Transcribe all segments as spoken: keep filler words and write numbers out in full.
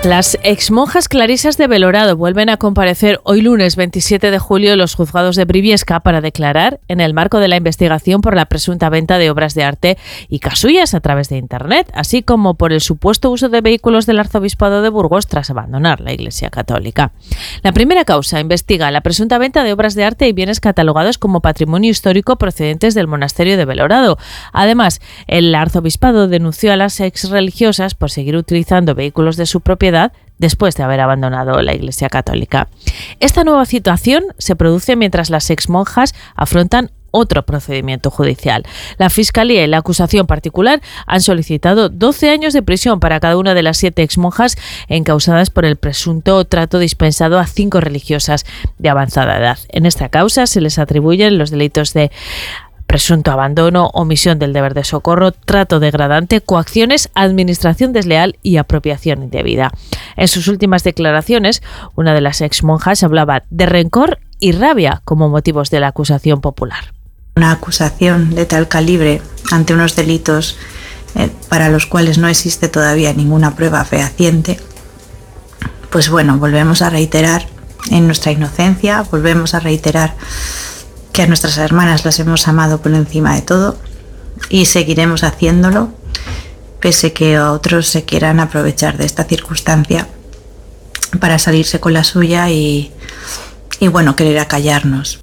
Las exmonjas clarisas de Belorado vuelven a comparecer hoy lunes veintisiete de julio en los juzgados de Briviesca para declarar en el marco de la investigación por la presunta venta de obras de arte y casullas a través de Internet, así como por el supuesto uso de vehículos del arzobispado de Burgos tras abandonar la Iglesia Católica. La primera causa investiga la presunta venta de obras de arte y bienes catalogados como patrimonio histórico procedentes del monasterio de Belorado. Además, el arzobispado denunció a las exreligiosas por seguir utilizando vehículos de su propiedad después de haber abandonado la Iglesia Católica. Esta nueva situación se produce mientras las exmonjas afrontan otro procedimiento judicial. La Fiscalía y la acusación particular han solicitado doce años de prisión para cada una de las siete exmonjas encausadas por el presunto trato dispensado a cinco religiosas de avanzada edad. En esta causa se les atribuyen los delitos de presunto abandono, omisión del deber de socorro, trato degradante, coacciones, administración desleal y apropiación indebida. En sus últimas declaraciones, una de las exmonjas hablaba de rencor y rabia como motivos de la acusación popular. Una acusación de tal calibre ante unos delitos eh, para los cuales no existe todavía ninguna prueba fehaciente, pues bueno, volvemos a reiterar en nuestra inocencia, volvemos a reiterar que a nuestras hermanas las hemos amado por encima de todo y seguiremos haciéndolo, pese que a otros se quieran aprovechar de esta circunstancia para salirse con la suya y, y bueno, querer acallarnos.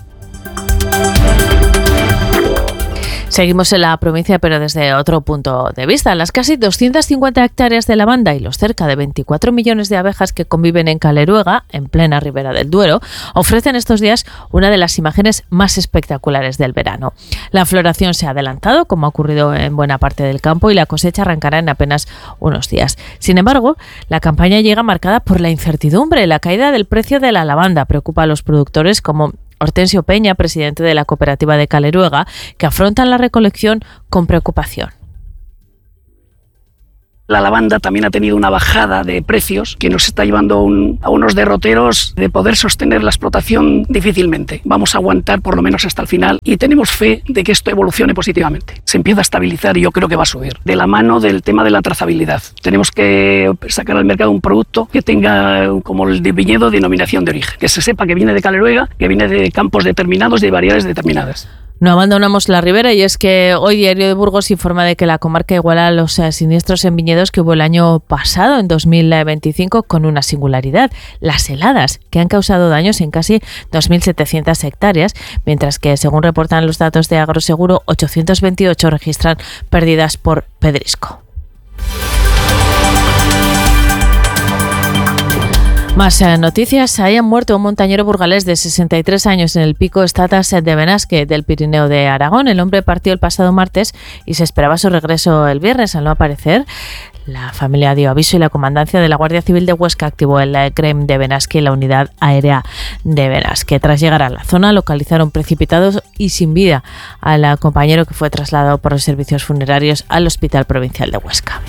Seguimos en la provincia, pero desde otro punto de vista. Las casi doscientas cincuenta hectáreas de lavanda y los cerca de veinticuatro millones de abejas que conviven en Caleruega, en plena ribera del Duero, ofrecen estos días una de las imágenes más espectaculares del verano. La floración se ha adelantado, como ha ocurrido en buena parte del campo, y la cosecha arrancará en apenas unos días. Sin embargo, la campaña llega marcada por la incertidumbre. La caída del precio de la lavanda preocupa a los productores como Hortensio Peña, presidente de la cooperativa de Caleruega, que afrontan la recolección con preocupación. La lavanda también ha tenido una bajada de precios que nos está llevando a, un, a unos derroteros de poder sostener la explotación difícilmente. Vamos a aguantar por lo menos hasta el final y tenemos fe de que esto evolucione positivamente. Se empieza a estabilizar y yo creo que va a subir. De la mano del tema de la trazabilidad. Tenemos que sacar al mercado un producto que tenga, como el de viñedo, denominación de origen. Que se sepa que viene de Caleruega, que viene de campos determinados, de variedades determinadas. No abandonamos la ribera y es que hoy Diario de Burgos informa de que la comarca iguala los eh, siniestros en viñedos que hubo el año pasado, en dos mil veinticinco, con una singularidad: las heladas, que han causado daños en casi dos mil setecientas hectáreas, mientras que, según reportan los datos de Agroseguro, ochocientos veintiocho registran pérdidas por pedrisco. Más eh, noticias. Hayan muerto un montañero burgalés de sesenta y tres años en el pico Estatas de Benasque del Pirineo de Aragón. El hombre partió el pasado martes y se esperaba su regreso el viernes. Al no aparecer, la familia dio aviso y la comandancia de la Guardia Civil de Huesca activó el C R E M de Benasque y la unidad aérea de Benasque. Tras llegar a la zona, localizaron precipitados y sin vida al compañero, que fue trasladado por los servicios funerarios al Hospital Provincial de Huesca.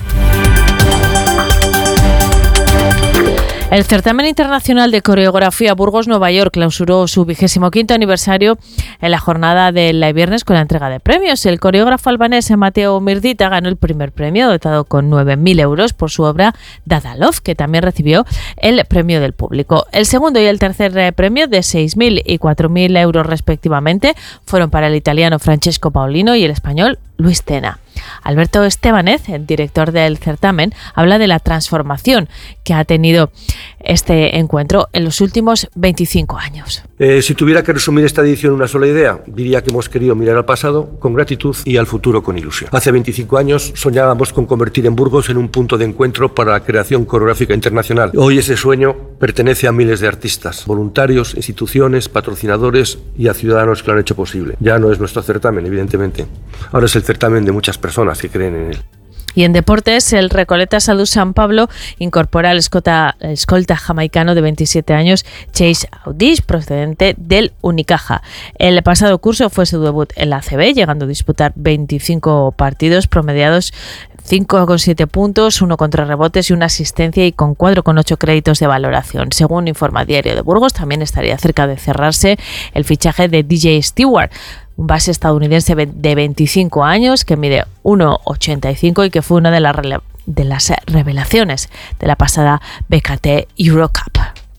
El certamen internacional de coreografía Burgos Nueva York clausuró su vigésimo quinto aniversario en la jornada del viernes con la entrega de premios. El coreógrafo albanés Mateo Mirdita ganó el primer premio, dotado con nueve mil euros por su obra Dada Love, que también recibió el premio del público. El segundo y el tercer premio, de seis mil y cuatro mil euros respectivamente, fueron para el italiano Francesco Paolino y el español Luis Tena. Alberto Estebanez, el director del certamen, habla de la transformación que ha tenido este encuentro en los últimos veinticinco años. Eh, si tuviera que resumir esta edición en una sola idea, diría que hemos querido mirar al pasado con gratitud y al futuro con ilusión. Hace veinticinco años soñábamos con convertir en Burgos en un punto de encuentro para la creación coreográfica internacional. Hoy ese sueño pertenece a miles de artistas, voluntarios, instituciones, patrocinadores y a ciudadanos que lo han hecho posible. Ya no es nuestro certamen, evidentemente. Ahora es el certamen de muchas personas que creen en él. Y en deportes, el Recoleta Salud San Pablo incorpora al escolta, escolta jamaicano de veintisiete años Chase Audish, procedente del Unicaja. El pasado curso fue su debut en la A C B, llegando a disputar veinticinco partidos promediados, cinco con siete puntos, uno contra rebotes y una asistencia, y con cuatro con ocho créditos de valoración. Según informa Diario de Burgos, también estaría cerca de cerrarse el fichaje de D J Stewart, un base estadounidense de veinticinco años que mide uno ochenta y cinco y que fue una de las rele- de las revelaciones de la pasada B K T Eurocup.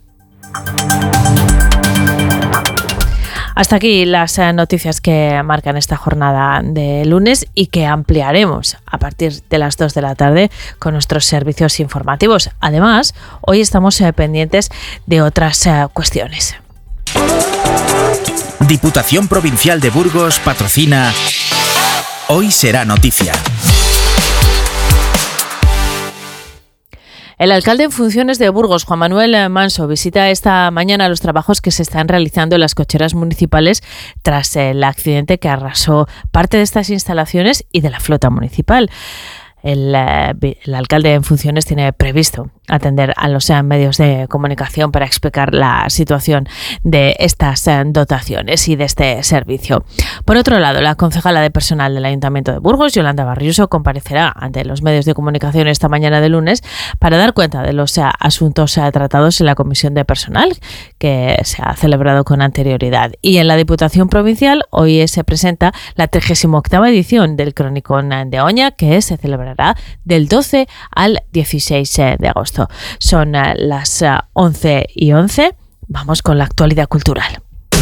Hasta aquí las noticias que marcan esta jornada de lunes y que ampliaremos a partir de las dos de la tarde con nuestros servicios informativos. Además, hoy estamos eh, pendientes de otras eh, cuestiones. Diputación Provincial de Burgos patrocina Hoy será noticia. El alcalde en funciones de Burgos, Juan Manuel Manso, visita esta mañana los trabajos que se están realizando en las cocheras municipales tras el accidente que arrasó parte de estas instalaciones y de la flota municipal. El, el alcalde en funciones tiene previsto atender a los medios de comunicación para explicar la situación de estas dotaciones y de este servicio. Por otro lado, la concejala de personal del Ayuntamiento de Burgos, Yolanda Barriuso, comparecerá ante los medios de comunicación esta mañana de lunes para dar cuenta de los asuntos tratados en la comisión de personal que se ha celebrado con anterioridad. Y en la Diputación Provincial hoy se presenta la trigésima octava edición del Cronicón de Oña, que se celebrará del doce al dieciséis de agosto. Son las once y once. Vamos con la actualidad cultural.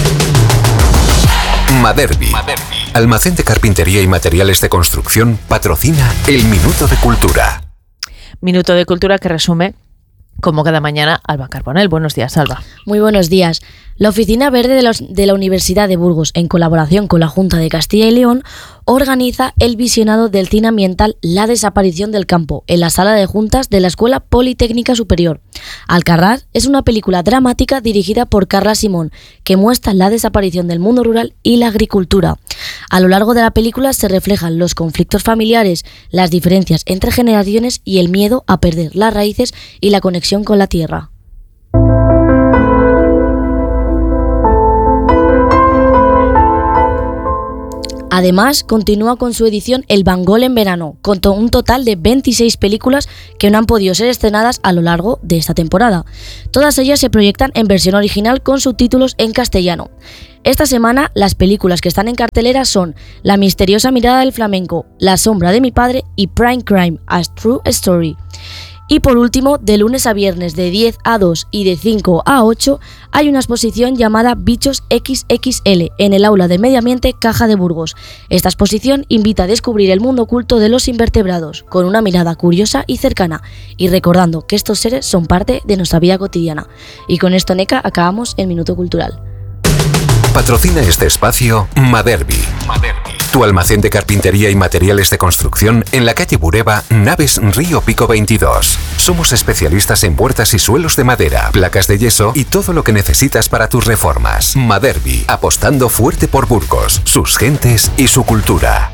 Maderbi, almacén de carpintería y materiales de construcción, patrocina el Minuto de Cultura. Minuto de Cultura que resume, como cada mañana, Alba Carbonell. Buenos días, Alba. Muy buenos días. La Oficina Verde de, los, de la Universidad de Burgos, en colaboración con la Junta de Castilla y León, organiza el visionado del cine ambiental La desaparición del campo, en la sala de juntas de la Escuela Politécnica Superior. Alcarrás es una película dramática dirigida por Carla Simón, que muestra la desaparición del mundo rural y la agricultura. A lo largo de la película se reflejan los conflictos familiares, las diferencias entre generaciones y el miedo a perder las raíces y la conexión con la tierra. Además, continúa con su edición El Bangol en verano, con un total de veintiséis películas que no han podido ser estrenadas a lo largo de esta temporada. Todas ellas se proyectan en versión original con subtítulos en castellano. Esta semana, las películas que están en cartelera son La misteriosa mirada del flamenco, La sombra de mi padre y Prime Crime, A True Story. Y por último, de lunes a viernes de diez a dos y de cinco a ocho hay una exposición llamada Bichos equis equis ele en el aula de Medio Ambiente Caja de Burgos. Esta exposición invita a descubrir el mundo oculto de los invertebrados con una mirada curiosa y cercana y recordando que estos seres son parte de nuestra vida cotidiana. Y con esto, Neca, acabamos el Minuto Cultural. Patrocina este espacio Maderbi. Maderbi. Tu almacén de carpintería y materiales de construcción en la calle Bureba, Naves Río Pico veintidós. Somos especialistas en puertas y suelos de madera, placas de yeso y todo lo que necesitas para tus reformas. Maderbi, apostando fuerte por Burgos, sus gentes y su cultura.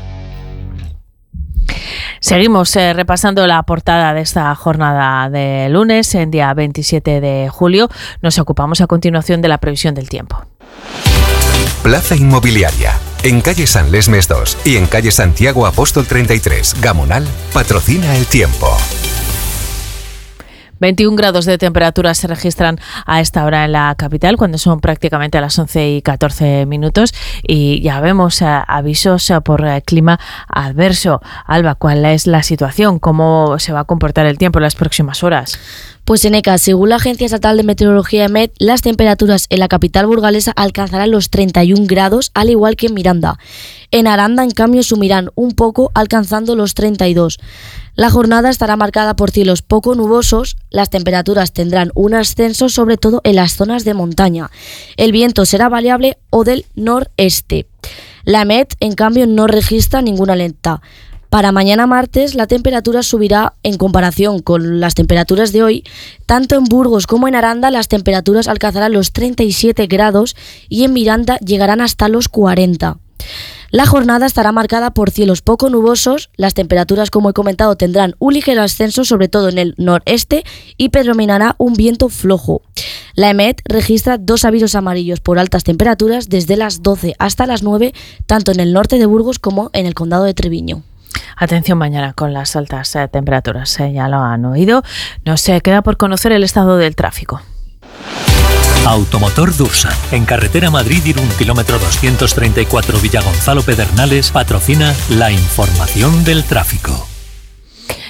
Seguimos eh, repasando la portada de esta jornada de lunes, en día veintisiete de julio. Nos ocupamos a continuación de la previsión del tiempo. Plaza Inmobiliaria, en calle San Lesmes dos y en calle Santiago Apóstol treinta y tres, Gamonal, patrocina el tiempo. veintiún grados de temperatura se registran a esta hora en la capital, cuando son prácticamente a las once y catorce minutos, y ya vemos uh, avisos uh, por uh, clima adverso. Alba, ¿cuál es la situación? ¿Cómo se va a comportar el tiempo en las próximas horas? Pues Eneca, según la Agencia Estatal de Meteorología EMET, las temperaturas en la capital burgalesa alcanzarán los treinta y un grados, al igual que en Miranda. En Aranda, en cambio, sumirán un poco, alcanzando los treinta y dos. La jornada estará marcada por cielos poco nubosos, las temperaturas tendrán un ascenso, sobre todo en las zonas de montaña. El viento será variable o del noreste. La EMET, en cambio, no registra ninguna alerta. Para mañana martes la temperatura subirá en comparación con las temperaturas de hoy. Tanto en Burgos como en Aranda las temperaturas alcanzarán los treinta y siete grados y en Miranda llegarán hasta los cuarenta. La jornada estará marcada por cielos poco nubosos, las temperaturas, como he comentado, tendrán un ligero ascenso, sobre todo en el noreste, y predominará un viento flojo. La EMET registra dos avisos amarillos por altas temperaturas desde las doce hasta las nueve, tanto en el norte de Burgos como en el condado de Treviño. Atención mañana con las altas eh, temperaturas, eh, ya lo han oído. Nos eh, queda por conocer el estado del tráfico. Automotor Dursa, en carretera Madrid-Irún, kilómetro doscientos treinta y cuatro, Villagonzalo Pedernales, patrocina la información del tráfico.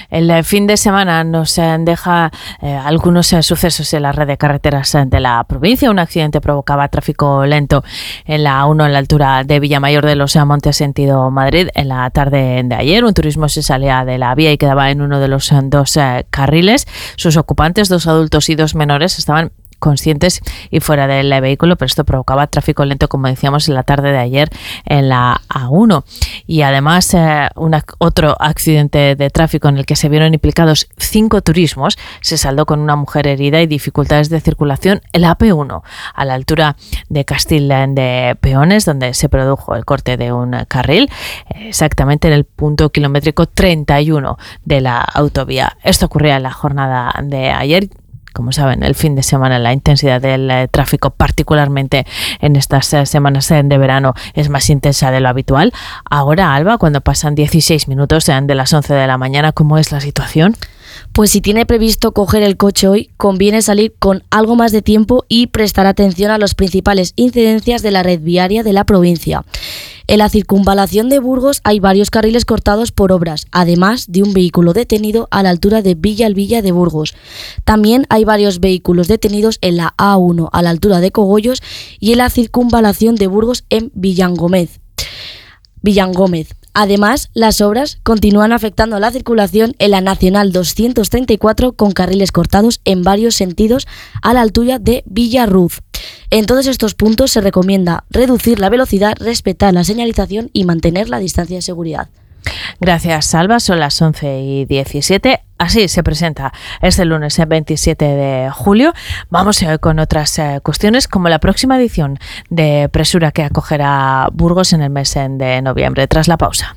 El fin de semana nos deja eh, algunos eh, sucesos en la red de carreteras de la provincia. Un accidente provocaba tráfico lento en la A uno en la altura de Villamayor de los Montes, sentido Madrid, en la tarde de ayer. Un turismo se salía de la vía y quedaba en uno de los dos eh, carriles. Sus ocupantes, dos adultos y dos menores, estaban conscientes y fuera del vehículo, pero esto provocaba tráfico lento, como decíamos, en la tarde de ayer en la A uno. Y además eh, una, otro accidente de tráfico en el que se vieron implicados cinco turismos se saldó con una mujer herida y dificultades de circulación en la A P uno, a la altura de Castil de Peones, donde se produjo el corte de un carril, exactamente en el punto kilométrico treinta y uno de la autovía. Esto ocurría en la jornada de ayer. Como saben, el fin de semana la intensidad del eh, tráfico, particularmente en estas eh, semanas eh, de verano, es más intensa de lo habitual. Ahora, Alba, cuando pasan dieciséis minutos eh, de las once de la mañana, ¿cómo es la situación? Pues si tiene previsto coger el coche hoy, conviene salir con algo más de tiempo y prestar atención a las principales incidencias de la red viaria de la provincia. En la circunvalación de Burgos hay varios carriles cortados por obras, además de un vehículo detenido a la altura de Villalbilla de Burgos. También hay varios vehículos detenidos en la A uno a la altura de Cogollos y en la circunvalación de Burgos en Villangómez. Villangómez. Además, las obras continúan afectando a la circulación en la Nacional doscientos treinta y cuatro con carriles cortados en varios sentidos a la altura de Villarruz. En todos estos puntos se recomienda reducir la velocidad, respetar la señalización y mantener la distancia de seguridad. Gracias, Salva. Son las once y diecisiete. Así se presenta este lunes veintisiete de julio. Vamos eh, con otras eh, cuestiones, como la próxima edición de Presura que acogerá Burgos en el mes de noviembre. Tras la pausa.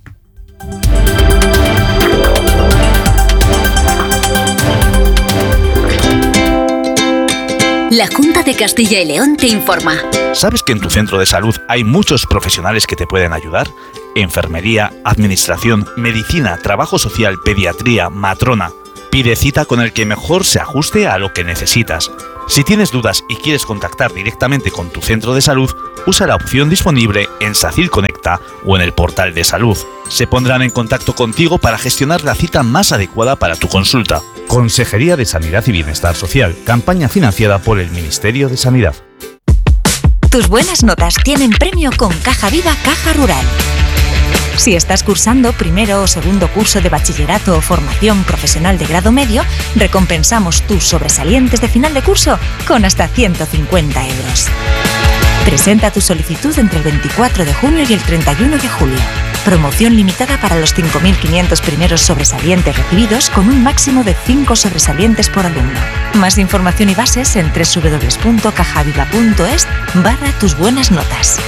La Junta de Castilla y León te informa. ¿Sabes que en tu centro de salud hay muchos profesionales que te pueden ayudar? Enfermería, administración, medicina, trabajo social, pediatría, matrona. Pide cita con el que mejor se ajuste a lo que necesitas. Si tienes dudas y quieres contactar directamente con tu centro de salud, usa la opción disponible en SACIL Conecta o en el portal de salud. Se pondrán en contacto contigo para gestionar la cita más adecuada para tu consulta. Consejería de Sanidad y Bienestar Social, campaña financiada por el Ministerio de Sanidad. Tus buenas notas tienen premio con Caja Viva Caja Rural. Si estás cursando primero o segundo curso de bachillerato o formación profesional de grado medio, recompensamos tus sobresalientes de final de curso con hasta ciento cincuenta euros. Presenta tu solicitud entre el veinticuatro de junio y el treinta y uno de julio. Promoción limitada para los cinco mil quinientos primeros sobresalientes recibidos con un máximo de cinco sobresalientes por alumno. Más información y bases en doble u doble u doble u punto cajaviva punto es barra tus buenas notas.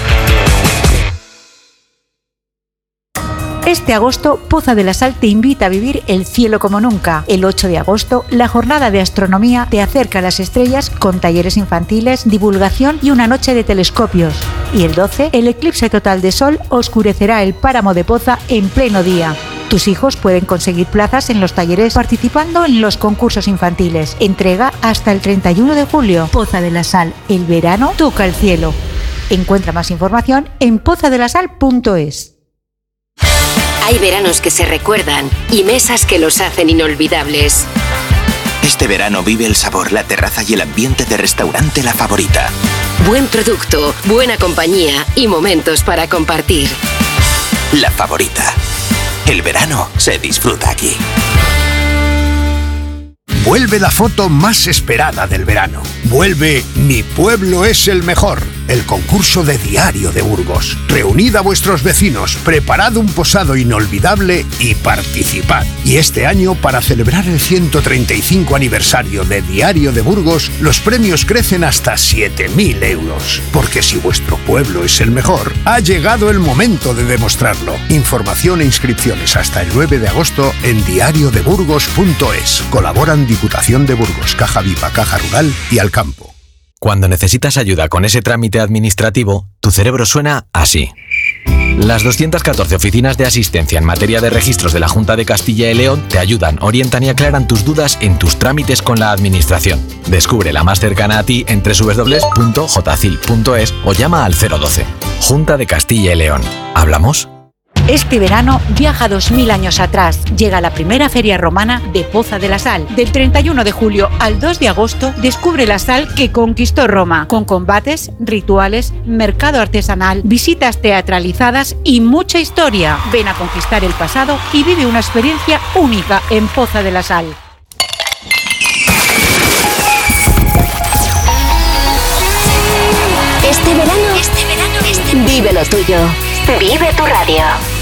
Este agosto, Poza de la Sal te invita a vivir el cielo como nunca. El ocho de agosto, la jornada de astronomía te acerca a las estrellas con talleres infantiles, divulgación y una noche de telescopios. Y el doce, el eclipse total de sol oscurecerá el páramo de Poza en pleno día. Tus hijos pueden conseguir plazas en los talleres participando en los concursos infantiles. Entrega hasta el treinta y uno de julio. Poza de la Sal, el verano toca el cielo. Encuentra más información en poza de la sal punto es. Hay veranos que se recuerdan y mesas que los hacen inolvidables. Este verano vive el sabor, la terraza y el ambiente de Restaurante La Favorita. Buen producto, buena compañía y momentos para compartir. La Favorita. El verano se disfruta aquí. Vuelve la foto más esperada del verano. Vuelve Mi Pueblo es el Mejor, el concurso de Diario de Burgos. Reunid a vuestros vecinos, preparad un posado inolvidable y participad. Y este año, para celebrar el ciento treinta y cinco aniversario de Diario de Burgos, los premios crecen hasta siete mil euros. Porque si vuestro pueblo es el mejor, ha llegado el momento de demostrarlo. Información e inscripciones hasta el nueve de agosto en diario de burgos punto es. Colaboran Diputación de Burgos, Caja Viva, Caja Rural y Alcampo. Cuando necesitas ayuda con ese trámite administrativo, tu cerebro suena así. Las doscientas catorce oficinas de asistencia en materia de registros de la Junta de Castilla y León te ayudan, orientan y aclaran tus dudas en tus trámites con la administración. Descubre la más cercana a ti en doble u doble u doble u punto j c i l punto es o llama al cero doce. Junta de Castilla y León. ¿Hablamos? Este verano viaja dos mil años atrás. Llega la primera feria romana de Poza de la Sal. Del treinta y uno de julio al dos de agosto descubre la sal que conquistó Roma, con combates, rituales, mercado artesanal, visitas teatralizadas y mucha historia. Ven a conquistar el pasado y vive una experiencia única en Poza de la Sal. Este verano, este verano, este verano, vive lo tuyo. Vive tu radio.